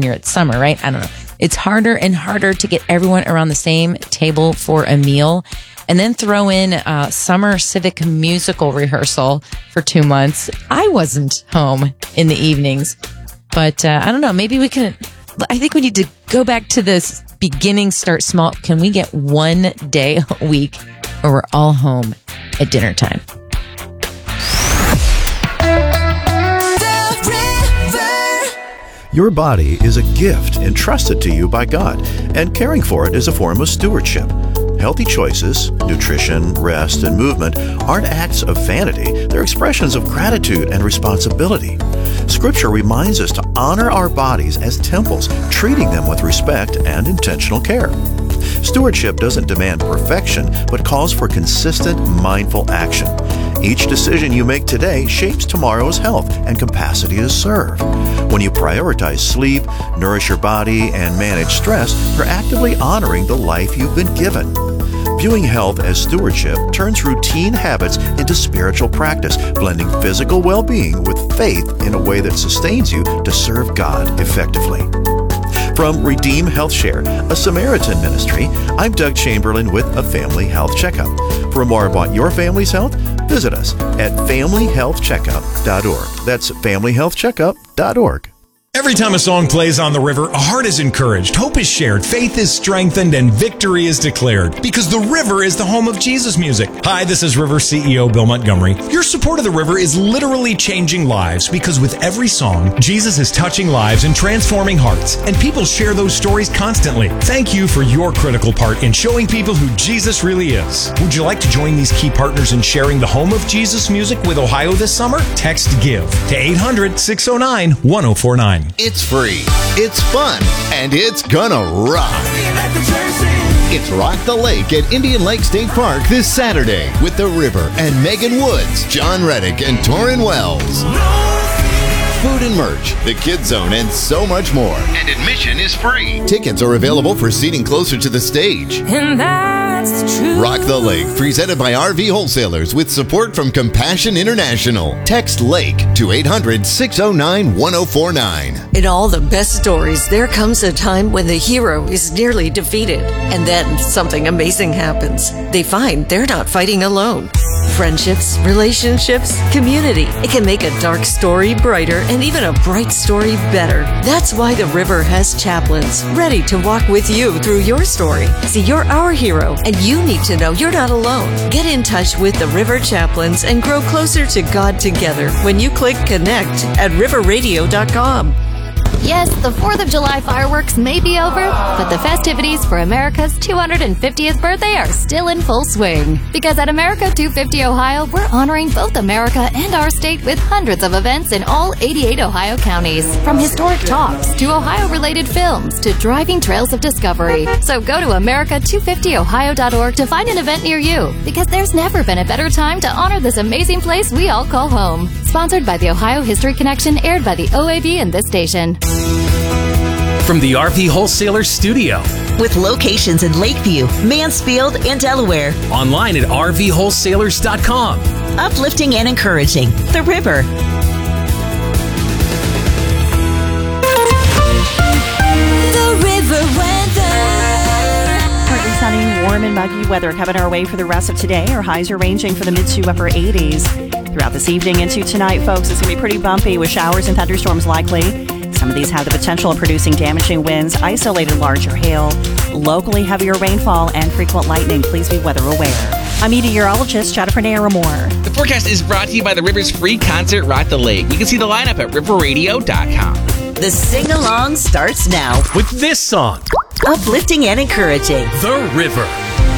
here. It's summer, right? I don't know. It's harder and harder to get everyone around the same table for a meal. And then throw in summer civic musical rehearsal for 2 months. I wasn't home in the evenings. But I don't know. Maybe we can... I think we need to go back to this beginning, start small. Can we get one day a week where we're all home at dinner time? Your body is a gift entrusted to you by God, and caring for it is a form of stewardship. Healthy choices, nutrition, rest, and movement aren't acts of vanity. They're expressions of gratitude and responsibility. Scripture reminds us to honor our bodies as temples, treating them with respect and intentional care. Stewardship doesn't demand perfection, but calls for consistent, mindful action. Each decision you make today shapes tomorrow's health and capacity to serve. When you prioritize sleep, nourish your body, and manage stress, you're actively honoring the life you've been given. Viewing health as stewardship turns routine habits into spiritual practice, blending physical well-being with faith in a way that sustains you to serve God effectively. From Redeem Health Share, a Samaritan ministry, I'm Doug Chamberlain with a Family Health Checkup. For more about your family's health, visit us at familyhealthcheckup.org. That's familyhealthcheckup.org. Every time a song plays on the river, a heart is encouraged, hope is shared, faith is strengthened, and victory is declared. Because the river is the home of Jesus music. Hi, this is River CEO Bill Montgomery. Your support of the river is literally changing lives, because with every song, Jesus is touching lives and transforming hearts. And people share those stories constantly. Thank you for your critical part in showing people who Jesus really is. Would you like to join these key partners in sharing the home of Jesus music with Ohio this summer? Text GIVE to 800-609-1049. It's free, it's fun, and it's gonna rock. It's Rock the Lake at Indian Lake State Park this Saturday with The River and Megan Woods, John Reddick, and Torrin Wells. Food and merch, the Kids Zone, and so much more. And admission is free. Tickets are available for seating closer to the stage. And that's true. Rock the Lake, presented by RV Wholesalers with support from Compassion International. Text LAKE to 800-609-1049. In all the best stories, there comes a time when the hero is nearly defeated, and then something amazing happens. They find they're not fighting alone. Friendships, relationships, community. It can make a dark story brighter and even a bright story better. That's why The River has chaplains ready to walk with you through your story. See, you're our hero, and you need to know you're not alone. Get in touch with The River Chaplains and grow closer to God together when you click connect at riverradio.com. Yes, the 4th of July fireworks may be over, but the festivities for America's 250th birthday are still in full swing. Because at America 250 Ohio, we're honoring both America and our state with hundreds of events in all 88 Ohio counties. From historic talks to Ohio-related films to driving trails of discovery. So go to America250Ohio.org to find an event near you. Because there's never been a better time to honor this amazing place we all call home. Sponsored by the Ohio History Connection, aired by the OAB and this station. From the RV Wholesaler Studio. With locations in Lakeview, Mansfield, and Delaware. Online at RVWholesalers.com. Uplifting and encouraging. The River. The River weather. Partly sunny, warm and muggy weather coming our way for the rest of today. Our highs are ranging from the mid to upper 80s. Throughout this evening into tonight, folks, it's going to be pretty bumpy with showers and thunderstorms likely. Some of these have the potential of producing damaging winds, isolated larger hail, locally heavier rainfall, and frequent lightning. Please be weather aware. I'm meteorologist Jennifer Naramore. The forecast is brought to you by the River's free concert, Rock the Lake. You can see the lineup at riverradio.com. The sing-along starts now with this song. Uplifting and encouraging. The River.